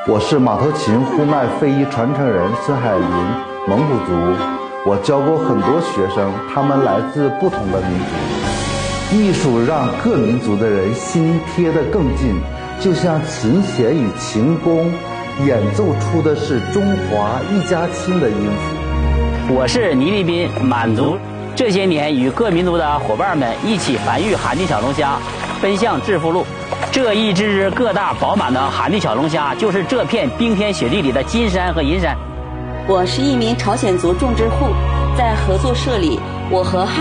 我是马头琴呼麦非遗传承人孙海林，蒙古族。我教过很多学生，他们来自不同的民族。艺术让各民族的人心贴得更近，就像琴弦与琴弓演奏出的是中华一家亲的音符。 我是倪立斌，满族。这些年与各民族的伙伴们一起繁育海地小龙虾，奔向致富路。这一只只个大饱满的海地小龙虾，就是这片冰天雪地里的金山和银山。 我是一名朝鲜族种植户，在合作社里，我和